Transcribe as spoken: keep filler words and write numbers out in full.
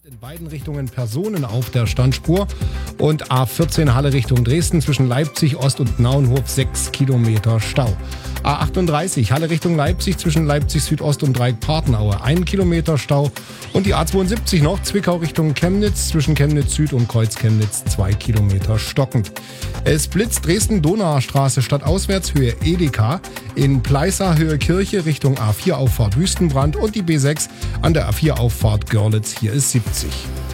In beiden Richtungen Personen auf der Standspur und A vierzehn Halle Richtung Dresden zwischen Leipzig Ost und Naunhof sechs Kilometer Stau. A achtunddreißig Halle Richtung Leipzig zwischen Leipzig Südost und Dreieck-Partenaue ein Kilometer Stau und die A zweiundsiebzig noch Zwickau Richtung Chemnitz zwischen Chemnitz Süd und Kreuz Chemnitz zwei Kilometer stockend. Es blitzt Dresden-Donauer Straße stadtauswärts Höhe Edeka, in Pleißer Höhe Kirche Richtung A vier Auffahrt Wüstenbrand und die B sechs an der A vier Auffahrt Görlitz, hier ist siebzig.